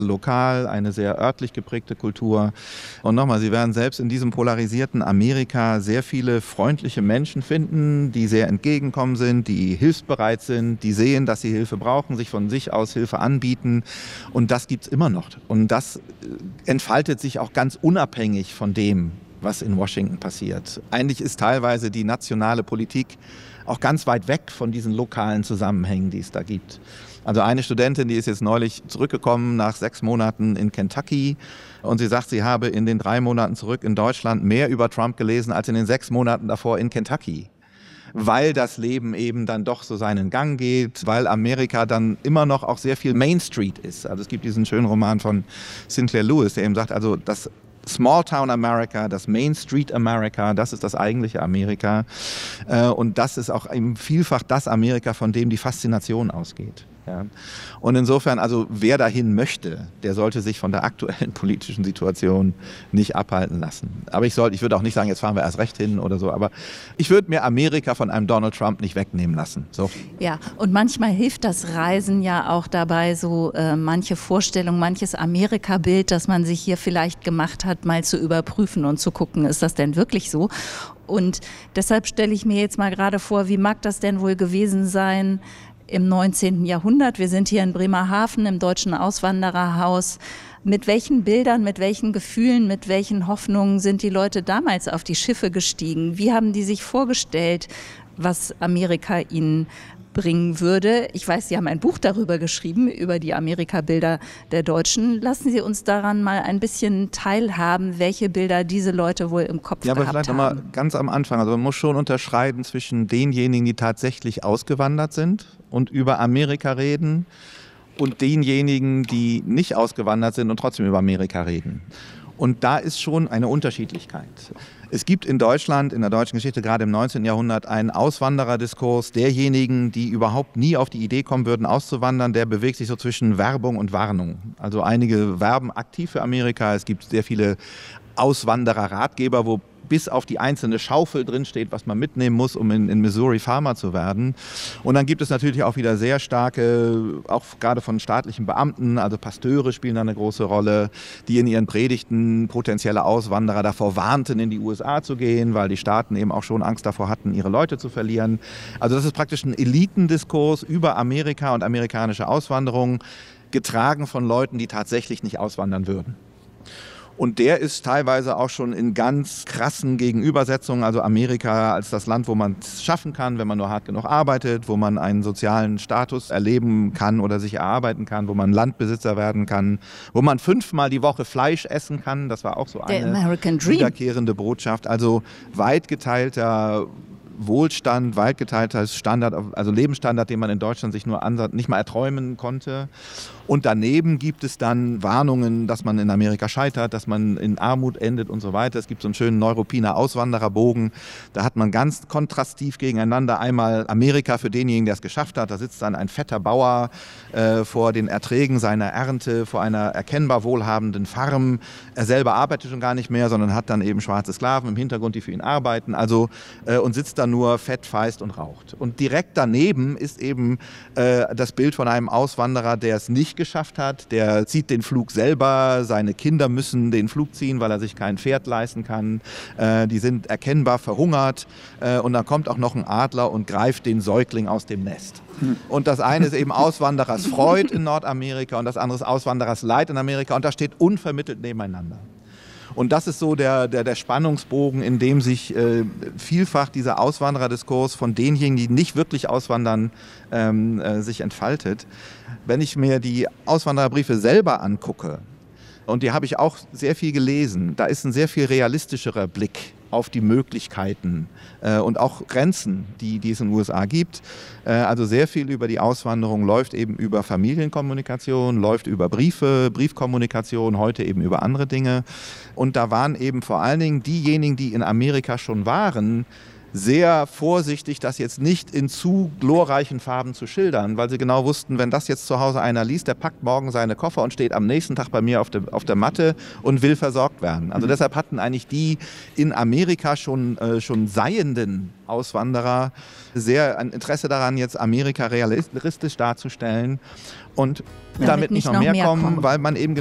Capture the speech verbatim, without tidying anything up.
lokal, eine sehr örtlich geprägte Kultur. Und nochmal, Sie werden selbst in diesem polarisierten Amerika sehr viele freundliche Menschen finden, die sehr entgegenkommen sind, die hilfsbereit sind, die sehen, dass sie Hilfe brauchen, sich von sich aus Hilfe anbieten. Und das gibt es immer noch. Und das entfaltet sich auch ganz unabhängig von dem, was in Washington passiert. Eigentlich ist teilweise die nationale Politik auch ganz weit weg von diesen lokalen Zusammenhängen, die es da gibt. Also eine Studentin, die ist jetzt neulich zurückgekommen nach sechs Monaten in Kentucky und sie sagt, sie habe in den drei Monaten zurück in Deutschland mehr über Trump gelesen als in den sechs Monaten davor in Kentucky. Weil das Leben eben dann doch so seinen Gang geht, weil Amerika dann immer noch auch sehr viel Main Street ist. Also es gibt diesen schönen Roman von Sinclair Lewis, der eben sagt, also das Small Town America, das Main Street America, das ist das eigentliche Amerika. Und das ist auch eben vielfach das Amerika, von dem die Faszination ausgeht. Ja. Und insofern, also wer dahin möchte, der sollte sich von der aktuellen politischen Situation nicht abhalten lassen. Aber ich sollte, ich würde auch nicht sagen, jetzt fahren wir erst recht hin oder so, aber ich würde mir Amerika von einem Donald Trump nicht wegnehmen lassen. So. Ja, und manchmal hilft das Reisen ja auch dabei, so äh, manche Vorstellung, manches Amerika-Bild, das man sich hier vielleicht gemacht hat, mal zu überprüfen und zu gucken, ist das denn wirklich so? Und deshalb stelle ich mir jetzt mal gerade vor, wie mag das denn wohl gewesen sein im neunzehnten Jahrhundert? Wir sind hier in Bremerhaven im Deutschen Auswandererhaus. Mit welchen Bildern, mit welchen Gefühlen, mit welchen Hoffnungen sind die Leute damals auf die Schiffe gestiegen? Wie haben die sich vorgestellt, was Amerika ihnen bringen würde? Ich weiß, Sie haben ein Buch darüber geschrieben, über die Amerika-Bilder der Deutschen. Lassen Sie uns daran mal ein bisschen teilhaben, welche Bilder diese Leute wohl im Kopf ja, gehabt haben. Ja, aber vielleicht nochmal ganz am Anfang. Also man muss schon unterscheiden zwischen denjenigen, die tatsächlich ausgewandert sind und über Amerika reden, und denjenigen, die nicht ausgewandert sind und trotzdem über Amerika reden. Und da ist schon eine Unterschiedlichkeit. Es gibt in Deutschland, in der deutschen Geschichte, gerade im neunzehnten Jahrhundert, einen Auswandererdiskurs derjenigen, die überhaupt nie auf die Idee kommen würden, auszuwandern. Der bewegt sich so zwischen Werbung und Warnung. Also einige werben aktiv für Amerika. Es gibt sehr viele Auswanderer-Ratgeber, wo bis auf die einzelne Schaufel drinsteht, was man mitnehmen muss, um in, in Missouri Farmer zu werden. Und dann gibt es natürlich auch wieder sehr starke, auch gerade von staatlichen Beamten, also Pasteure spielen da eine große Rolle, die in ihren Predigten potenzielle Auswanderer davor warnten, in die U S A zu gehen, weil die Staaten eben auch schon Angst davor hatten, ihre Leute zu verlieren. Also das ist praktisch ein Elitendiskurs über Amerika und amerikanische Auswanderung, getragen von Leuten, die tatsächlich nicht auswandern würden. Und der ist teilweise auch schon in ganz krassen Gegenübersetzungen, also Amerika als das Land, wo man es schaffen kann, wenn man nur hart genug arbeitet, wo man einen sozialen Status erleben kann oder sich erarbeiten kann, wo man Landbesitzer werden kann, wo man fünfmal die Woche Fleisch essen kann. Das war auch so eine wiederkehrende Botschaft. Also weit geteilter Wohlstand, weit geteilter Standard, also Lebensstandard, den man in Deutschland sich nur ansatz, nicht mal erträumen konnte. Und daneben gibt es dann Warnungen, dass man in Amerika scheitert, dass man in Armut endet und so weiter. Es gibt so einen schönen Neuruppiner Auswandererbogen. Da hat man ganz kontrastiv gegeneinander einmal Amerika für denjenigen, der es geschafft hat. Da sitzt dann ein fetter Bauer äh, vor den Erträgen seiner Ernte, vor einer erkennbar wohlhabenden Farm. Er selber arbeitet schon gar nicht mehr, sondern hat dann eben schwarze Sklaven im Hintergrund, die für ihn arbeiten. Also äh, und sitzt dann nur fett, feist und raucht. Und direkt daneben ist eben äh, das Bild von einem Auswanderer, der es nicht geschafft hat. Der zieht den Flug selber, seine Kinder müssen den Flug ziehen, weil er sich kein Pferd leisten kann. Äh, die sind erkennbar verhungert. Äh, und dann kommt auch noch ein Adler und greift den Säugling aus dem Nest. Hm. Und das eine ist eben Auswanderers Freud in Nordamerika und das andere ist Auswanderers Leid in Amerika. Und das steht unvermittelt nebeneinander. Und das ist so der, der, der Spannungsbogen, in dem sich äh, vielfach dieser Auswandererdiskurs von denjenigen, die nicht wirklich auswandern, ähm, äh, sich entfaltet. Wenn ich mir die Auswandererbriefe selber angucke, und die habe ich auch sehr viel gelesen, da ist ein sehr viel realistischerer Blick auf die Möglichkeiten äh, und auch Grenzen, die, die es in den U S A gibt. Äh, also sehr viel über die Auswanderung läuft eben über Familienkommunikation, läuft über Briefe, Briefkommunikation, heute eben über andere Dinge. Und da waren eben vor allen Dingen diejenigen, die in Amerika schon waren, sehr vorsichtig, das jetzt nicht in zu glorreichen Farben zu schildern, weil sie genau wussten, wenn das jetzt zu Hause einer liest, der packt morgen seine Koffer und steht am nächsten Tag bei mir auf der, auf der Matte und will versorgt werden. Also mhm. deshalb hatten eigentlich die in Amerika schon, äh, schon seienden Auswanderer sehr ein Interesse daran, jetzt Amerika realistisch darzustellen und damit, damit nicht noch mehr, mehr kommen, kommen, weil man eben